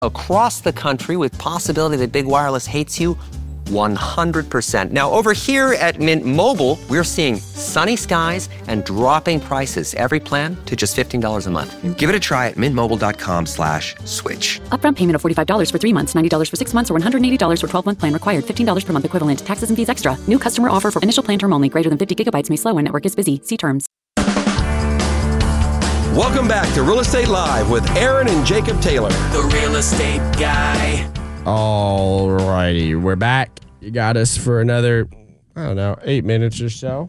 across the country with possibility that Big Wireless hates you 100%. Now, over here at Mint Mobile, we're seeing sunny skies and dropping prices. Every plan to just $15 a month. Give it a try at mintmobile.com/switch. Upfront payment of $45 for 3 months, $90 for 6 months, or $180 for 12-month plan required. $15 per month equivalent. Taxes and fees extra. New customer offer for initial plan term only. Greater than 50 gigabytes may slow when network is busy. See terms. Welcome back to Real Estate Live with Aaron and Jacob Taylor. The Real Estate Guy. All righty, we're back. You got us for another, 8 minutes or so.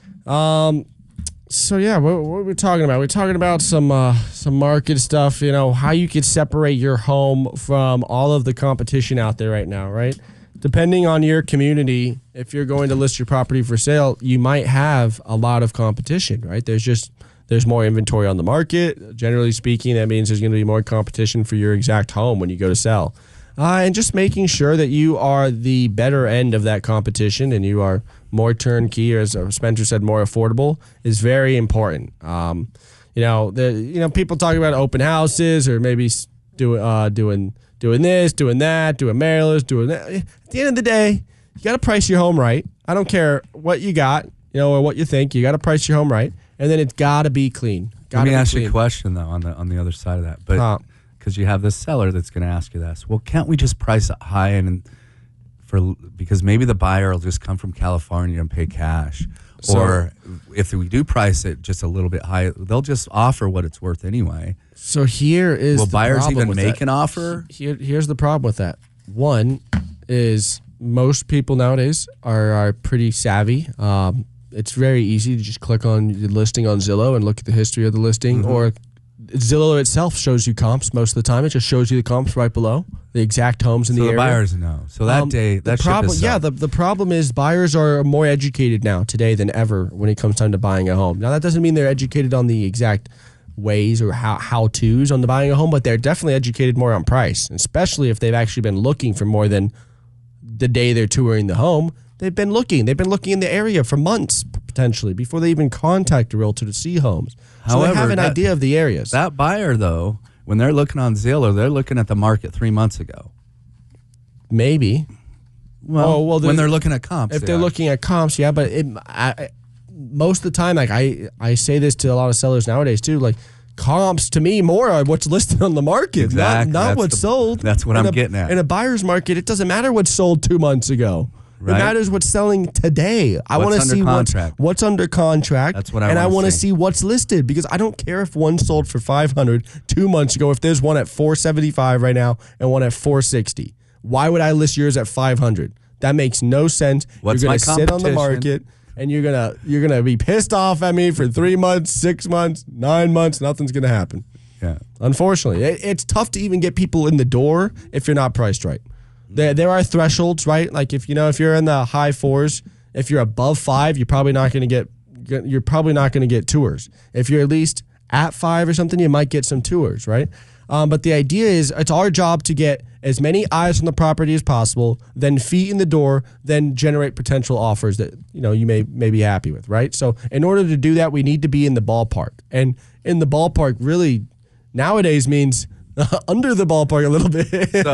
So yeah, what are we talking about? We're talking about some market stuff. How you could separate your home from all of the competition out there right now, right? Depending on your community, if you're going to list your property for sale, you might have a lot of competition, right? There's more inventory on the market. Generally speaking, that means there's going to be more competition for your exact home when you go to sell. And just making sure that you are the better end of that competition and you are more turnkey, or as Spencer said, more affordable, is very important. People talk about open houses or maybe doing this, doing that, doing mailers, doing that. At the end of the day, you got to price your home right. I don't care what you got, or what you think. You got to price your home right, and then it's got to be clean. Let me ask you a question though on the other side of that, but. Because you have this seller that's going to ask you this. Well, can't we just price it high because maybe the buyer will just come from California and pay cash, or if we do price it just a little bit high, they'll just offer what it's worth anyway. So here is will the buyers problem even with make that. an offer? Here's the problem with that. One is most people nowadays are pretty savvy. It's very easy to just click on the listing on Zillow and look at the history of the listing, or Zillow itself shows you comps most of the time. It just shows you the comps right below the exact homes in the area. So the buyers know. So that day, that problem, ship is yeah. The problem is buyers are more educated now today than ever when it comes time to buying a home. Now that doesn't mean they're educated on the exact ways or how-tos on the buying a home, but they're definitely educated more on price, especially if they've actually been looking for more than the day they're touring the home. They've been looking in the area for months, potentially, before they even contact a realtor to see homes. So they have an idea of the areas. That buyer, though, when they're looking on Zillow, they're looking at the market 3 months ago. Maybe. Well, when they're looking at comps. If they're looking at comps, yeah, but most of the time, like I say this to a lot of sellers nowadays, too, like, comps to me more are what's listed on the market, exactly. not what's sold. That's what I'm getting at. In a buyer's market, it doesn't matter what's sold 2 months ago. Right. It matters what's selling today. I want to see what's under contract. That's what I want to see. And I want to see what's listed, because I don't care if one sold for $500 2 months ago. If there's one at $475 right now and one at $460, why would I list yours at $500? That makes no sense. What's you're my going to sit on the market and you're gonna be pissed off at me for 3 months, 6 months, 9 months. Nothing's gonna happen. Yeah. Unfortunately, it's tough to even get people in the door if you're not priced right. There are thresholds, right? Like if you're in the high fours, if you're above 5, you're probably not going to get tours. If you're at least at 5 or something, you might get some tours, right? But the idea is it's our job to get as many eyes on the property as possible, then feet in the door, then generate potential offers that you may be happy with, right? So in order to do that, we need to be in the ballpark, and in the ballpark really nowadays means under the ballpark a little bit.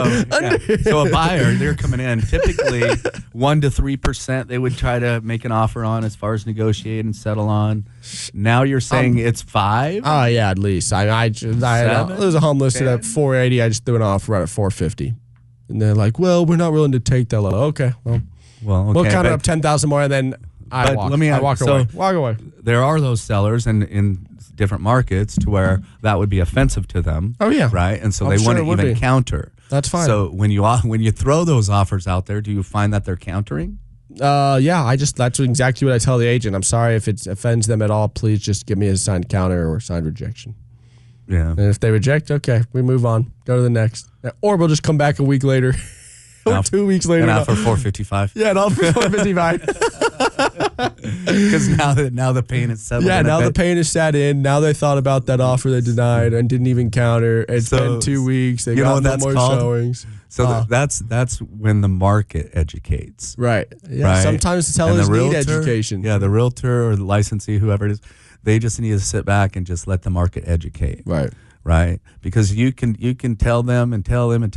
So a buyer, they're coming in typically 1% to 3%. They would try to make an offer on as far as negotiate and settle on. Now you're saying it's 5? Oh yeah, at least. There's a home listed at $480. I just threw an offer out at $450, and they're like, "Well, we're not willing to take that low." Okay, we'll count it up 10,000 more, and then I walk away. There are those sellers in different markets to where that would be offensive to them. Oh yeah, right. And so they wouldn't even counter. That's fine. So when you throw those offers out there, do you find that they're countering? Yeah. That's exactly what I tell the agent. I'm sorry if it offends them at all. Please just give me a signed counter or signed rejection. Yeah. And if they reject, okay, we move on. Go to the next, or we'll just come back a week later. Or 2 weeks later. And offer $455. Yeah, and offer $455. Because now the pain is settled. Yeah, now the pain is set in. Now they thought about that offer they denied and didn't even counter. It's been 2 weeks. They got no more showings. So that's when the market educates. Right. Yeah. Right? Sometimes sellers need education. Yeah, the realtor or the licensee, whoever it is, they just need to sit back and just let the market educate. Right. Right. Because you can tell them and tell them and